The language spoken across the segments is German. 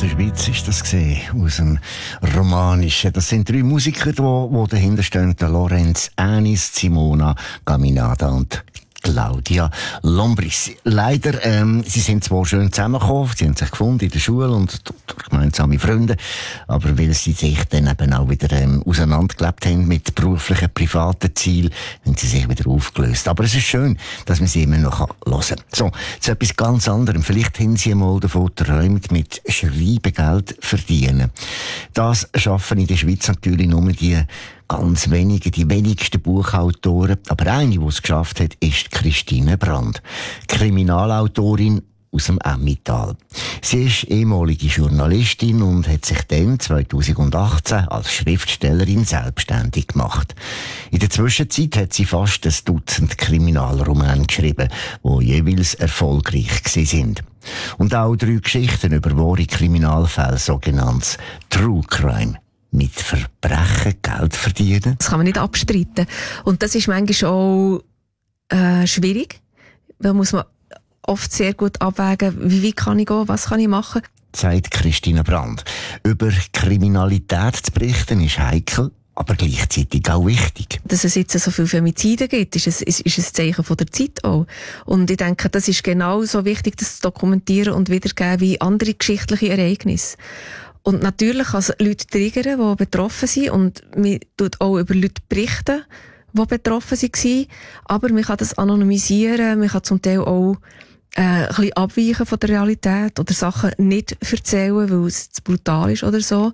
der Schweiz ist das gesehen, aus dem Romanischen. Das sind 3 Musiker, die dahinter stehen. Der Lorenz Anis, Simona Caminada und Claudia Lombris. Leider, sie sind zwar schön zusammengekommen, sie haben sich gefunden in der Schule und durch gemeinsame Freunde, aber weil sie sich dann eben auch wieder auseinandergelebt haben mit beruflichen, privaten Zielen, haben sie sich wieder aufgelöst. Aber es ist schön, dass man sie immer noch hören kann. So, zu etwas ganz anderem. Vielleicht haben sie einmal davon geträumt, mit Schreiben Geld verdienen. Das schaffen in der Schweiz natürlich nur die ganz wenige, die wenigsten Buchautoren. Aber eine, die es geschafft hat, ist Christine Brand. Kriminalautorin aus dem Emmental. Sie ist ehemalige Journalistin und hat sich dann 2018 als Schriftstellerin selbstständig gemacht. In der Zwischenzeit hat sie fast ein Dutzend Kriminalromane geschrieben, die jeweils erfolgreich sind. Und auch 3 Geschichten über wahre Kriminalfälle, sogenanntes True Crime. Mit Verbrechen Geld verdienen? Das kann man nicht abstreiten. Und das ist manchmal auch schwierig. Da muss man oft sehr gut abwägen, wie weit kann ich gehen, was kann ich machen. Sagt Christine Brand. Über Kriminalität zu berichten ist heikel, aber gleichzeitig auch wichtig. Dass es jetzt so viele Femizide gibt, ist ein Zeichen von der Zeit auch. Und ich denke, das ist genauso wichtig, das zu dokumentieren und wiedergeben wie andere geschichtliche Ereignisse. Und natürlich kann es Leute triggern, die betroffen sind. Und man tut auch über Leute berichten, die betroffen waren. Aber man kann das anonymisieren. Man kann zum Teil auch ein bisschen abweichen von der Realität oder Sachen nicht erzählen, weil es zu brutal ist oder so.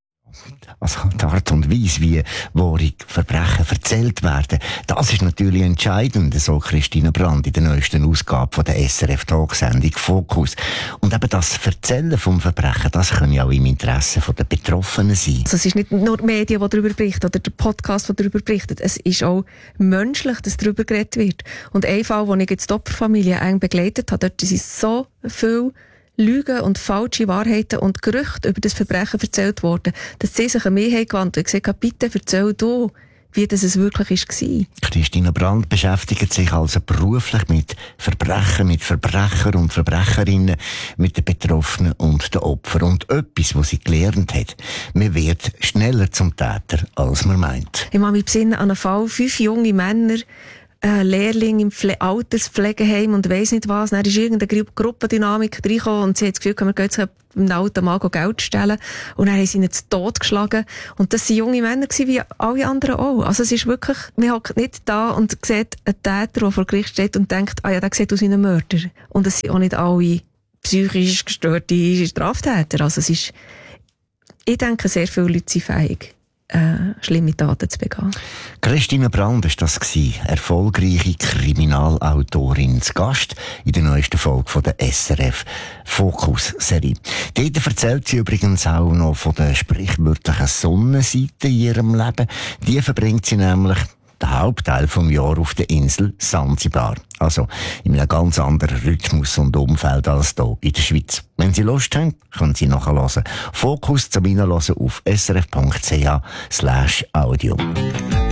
Also die Art und Weise, wie wahre Verbrechen erzählt werden, das ist natürlich entscheidend, so Christine Brand in der neuesten Ausgabe von der SRF-Talksendung «Fokus». Und eben das Erzählen vom Verbrechen, das kann ja auch im Interesse der Betroffenen sein. Also es ist nicht nur die Medien, die darüber berichten oder der Podcast, der darüber berichtet. Es ist auch menschlich, dass darüber geredet wird. Und ein Fall, den ich jetzt die Opferfamilie eng begleitet habe, dort sind so viel Lügen und falsche Wahrheiten und Gerüchte über das Verbrechen erzählt worden, dass sie sich an mich gewandt und gesagt haben, bitte erzähl du, wie das es wirklich war. Christine Brand beschäftigt sich also beruflich mit Verbrechen, mit Verbrechern und Verbrecherinnen, mit den Betroffenen und den Opfern. Und etwas, was sie gelernt hat, man wird schneller zum Täter, als man meint. Ich mache mich besinnen an einen Fall, 5 junge Männer, Lehrling im Alterspflegeheim und weiss nicht was. Dann ist irgendeine Gruppendynamik reingekommen und sie hat das Gefühl, wir gehen jetzt einem alten Mann Geld stellen. Und dann haben sie ihn zu Tod geschlagen. Und das waren junge Männer wie alle anderen auch. Also es ist wirklich, man hockt nicht da und sieht einen Täter, der vor Gericht steht und denkt, der sieht aus wie ein Mörder. Und es sind auch nicht alle psychisch gestörte Straftäter. Also es ist, ich denke, sehr viele Leute sind fähig, schlimme Taten zu begehen. Christine Brand war das gewesen, erfolgreiche Kriminalautorin zu Gast in der neuesten Folge von der SRF Fokus-Serie. Dort erzählt sie übrigens auch noch von der sprichwörtlichen Sonnenseite in ihrem Leben. Die verbringt sie nämlich den Hauptteil vom Jahr auf der Insel Sansibar. Also in einem ganz anderen Rhythmus und Umfeld als hier in der Schweiz. Wenn Sie Lust haben, können Sie nachhören. Fokus zum Hinhören auf srf.ch/audio.